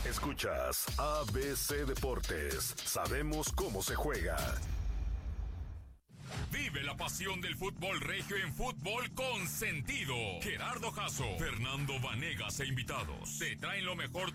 Escuchas ABC Deportes. Sabemos cómo se juega. Vive la pasión del fútbol regio en Fútbol con Sentido. Gerardo Jasso, Fernando Vanegas e invitados te traen lo mejor